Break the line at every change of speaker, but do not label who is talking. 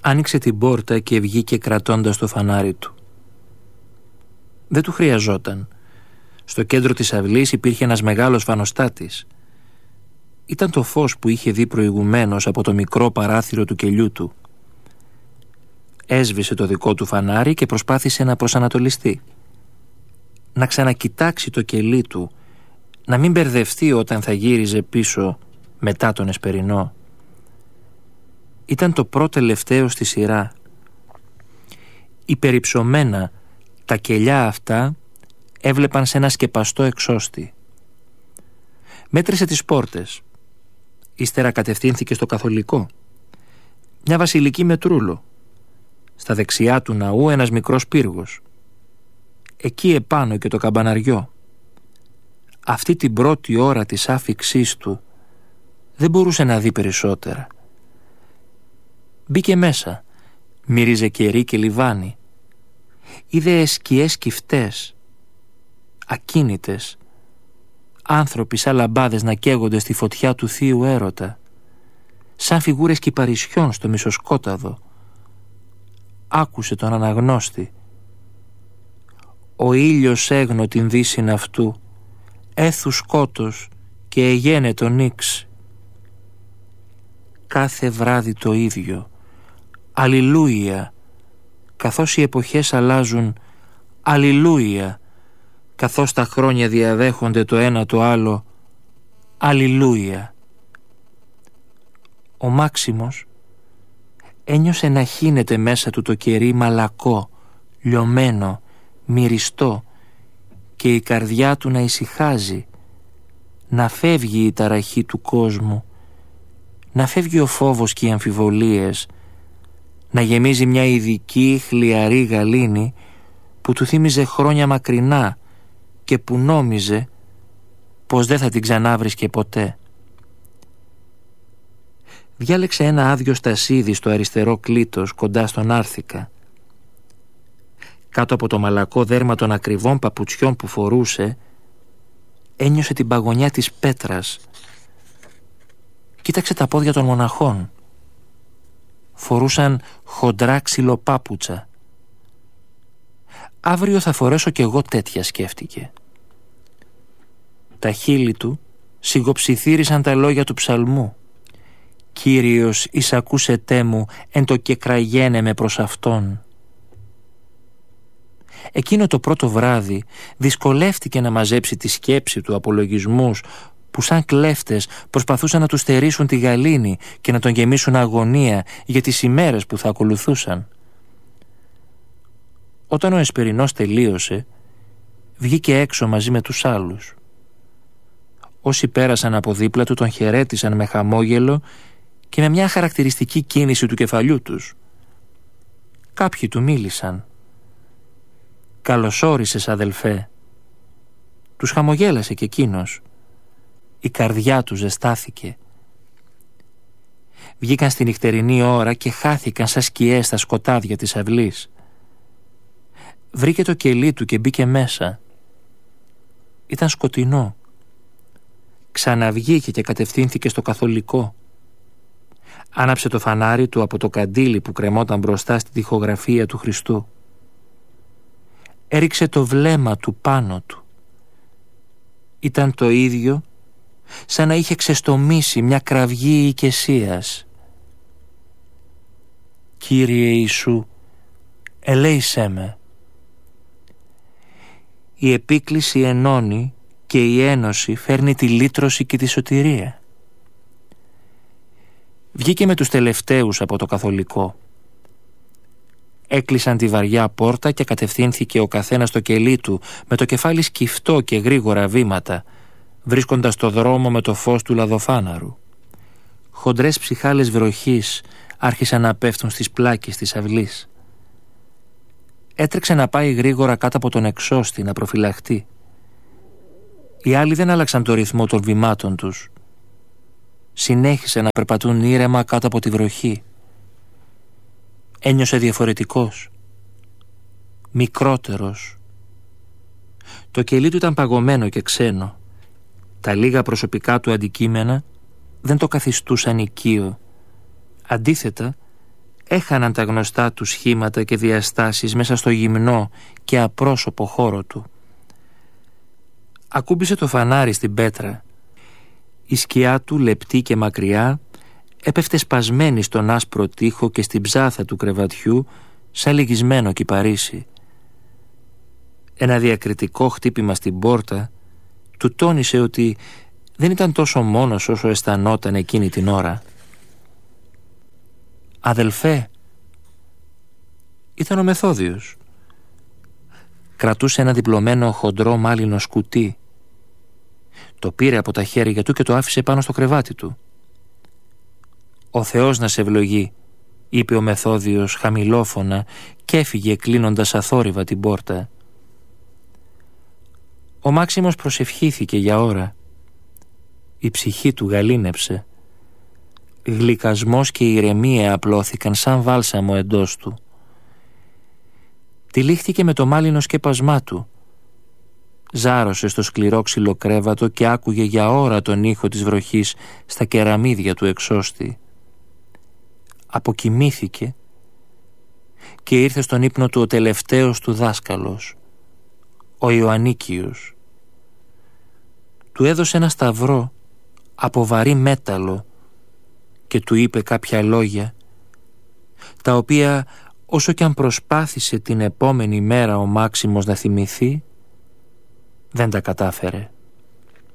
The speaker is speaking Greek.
Άνοιξε την πόρτα και βγήκε κρατώντας το φανάρι του. Δεν του χρειαζόταν. Στο κέντρο της αυλής υπήρχε ένας μεγάλος φανοστάτης. Ήταν το φως που είχε δει προηγουμένως από το μικρό παράθυρο του κελιού του. Έσβησε το δικό του φανάρι και προσπάθησε να προσανατολιστεί. Να ξανακοιτάξει το κελί του, να μην μπερδευτεί όταν θα γύριζε πίσω μετά τον Εσπερινό. Ήταν το πρώτο τελευταίο στη σειρά. Υπερυψωμένα τα κελιά αυτά έβλεπαν σε ένα σκεπαστό εξώστη. Μέτρησε τις πόρτες. Ύστερα κατευθύνθηκε στο καθολικό. Μια βασιλική με τρούλο. Στα δεξιά του ναού ένας μικρός πύργος. Εκεί επάνω και το καμπαναριό. Αυτή την πρώτη ώρα της άφιξής του δεν μπορούσε να δει περισσότερα. Μπήκε μέσα. Μύριζε κερί και λιβάνι. Είδε σκιές κυφτές, ακίνητες, άνθρωποι σαν λαμπάδες να καίγονται στη φωτιά του θείου έρωτα, σαν φιγούρες κυπαρισιών στο μισοσκόταδο. Άκουσε τον αναγνώστη. Ο ήλιος έγνω την δύσιν αυτού, έθου σκότος και εγένε τον νίξ. Κάθε βράδυ το ίδιο. Αλληλούια. Καθώς οι εποχές αλλάζουν, αλληλούια. Καθώς τα χρόνια διαδέχονται το ένα το άλλο, αλληλούια. Ο Μάξιμος ένιωσε να χύνεται μέσα του το κερί μαλακό, λιωμένο, μυριστό και η καρδιά του να ησυχάζει, να φεύγει η ταραχή του κόσμου, να φεύγει ο φόβος και οι αμφιβολίες, να γεμίζει μια ειδική χλιαρή γαλήνη που του θύμιζε χρόνια μακρινά και που νόμιζε πως δεν θα την ξανάβρισκε ποτέ. Διάλεξε ένα άδειο στασίδι στο αριστερό κλίτος κοντά στον Άρθικα. Κάτω από το μαλακό δέρμα των ακριβών παπουτσιών που φορούσε ένιωσε την παγωνιά της πέτρας. Κοίταξε τα πόδια των μοναχών. Φορούσαν χοντρά ξυλοπάπουτσα. Αύριο θα φορέσω κι εγώ τέτοια, σκέφτηκε. Τα χείλη του σιγοψιθύρισαν τα λόγια του ψαλμού. «Κύριος εισακούσετέ μου εν το κεκραγένε με προς Αυτόν». Εκείνο το πρώτο βράδυ δυσκολεύτηκε να μαζέψει τη σκέψη του απολογισμούς που σαν κλέφτες προσπαθούσαν να του στερήσουν τη γαλήνη και να τον γεμίσουν αγωνία για τις ημέρες που θα ακολουθούσαν. Όταν ο Εσπερινός τελείωσε, βγήκε έξω μαζί με τους άλλους. Όσοι πέρασαν από δίπλα του τον χαιρέτησαν με χαμόγελο και με μια χαρακτηριστική κίνηση του κεφαλιού τους. Κάποιοι του μίλησαν. «Καλώς όρισες, αδελφέ». Τους χαμογέλασε κι εκείνος. Η καρδιά του ζεστάθηκε. Βγήκαν στη νυχτερινή ώρα και χάθηκαν σαν σκιές στα σκοτάδια της αυλής. Βρήκε το κελί του και μπήκε μέσα. Ήταν σκοτεινό. Ξαναβγήκε και κατευθύνθηκε στο καθολικό. Άναψε το φανάρι του από το καντήλι που κρεμόταν μπροστά στη τοιχογραφία του Χριστού. Έριξε το βλέμμα του πάνω του. Ήταν το ίδιο σαν να είχε ξεστομίσει μια κραυγή οικεσίας. «Κύριε Ιησού, ελέησέ με». Η επίκληση ενώνει και η ένωση φέρνει τη λύτρωση και τη σωτηρία. Βγήκε με τους τελευταίους από το καθολικό. Έκλεισαν τη βαριά πόρτα και κατευθύνθηκε ο καθένας στο κελί του με το κεφάλι σκυφτό και γρήγορα βήματα, βρίσκοντας το δρόμο με το φως του λαδοφάναρου. Χοντρές ψυχάλες βροχής άρχισαν να πέφτουν στις πλάκες της αυλής. Έτρεξε να πάει γρήγορα κάτω από τον εξώστη να προφυλαχτεί. Οι άλλοι δεν άλλαξαν το ρυθμό των βημάτων τους. Συνέχισε να περπατούν ήρεμα κάτω από τη βροχή. Ένιωσε διαφορετικός, μικρότερος. Το κελί του ήταν παγωμένο και ξένο. Τα λίγα προσωπικά του αντικείμενα δεν το καθιστούσαν οικείο. Αντίθετα, έχαναν τα γνωστά του σχήματα και διαστάσεις μέσα στο γυμνό και απρόσωπο χώρο του. Ακούμπησε το φανάρι στην πέτρα. Η σκιά του, λεπτή και μακριά, έπεφτε σπασμένη στον άσπρο τοίχο και στην ψάθα του κρεβατιού σαν λυγισμένο κυπαρίσι. Ένα διακριτικό χτύπημα στην πόρτα του τόνισε ότι δεν ήταν τόσο μόνος όσο αισθανόταν εκείνη την ώρα. «Αδελφέ», ήταν ο Μεθόδιος. Κρατούσε ένα διπλωμένο χοντρό μάλινο σκουτί. Το πήρε από τα χέρια του και το άφησε πάνω στο κρεβάτι του. «Ο Θεός να σε ευλογεί», είπε ο Μεθόδιος χαμηλόφωνα και έφυγε κλείνοντας αθόρυβα την πόρτα. Ο Μάξιμος προσευχήθηκε για ώρα. Η ψυχή του γαλήνεψε. Γλυκασμός και ηρεμία απλώθηκαν σαν βάλσαμο εντός του. Τυλίχθηκε με το μάλινο σκέπασμά του. Ζάρωσε στο σκληρό ξυλοκρέβατο και άκουγε για ώρα τον ήχο της βροχής στα κεραμίδια του εξώστη. Αποκοιμήθηκε και ήρθε στον ύπνο του ο τελευταίος του δάσκαλος, ο Ιωαννίκιος. Του έδωσε ένα σταυρό από βαρύ μέταλλο και του είπε κάποια λόγια, τα οποία όσο κι αν προσπάθησε την επόμενη μέρα ο Μάξιμος να θυμηθεί, δεν τα κατάφερε.